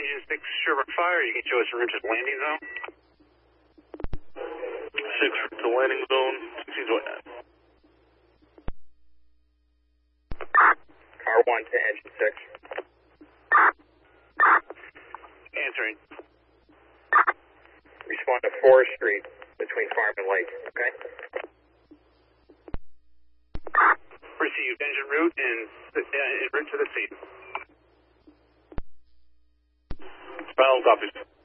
engine 6 Sherbrooke Fire. You can show us your route to the landing zone. 6 to landing zone, 1629. R1 to engine 6. Answering. Respond to Forest Street between Farm and Lake, okay? Received engine route and en route to the scene. Final copies.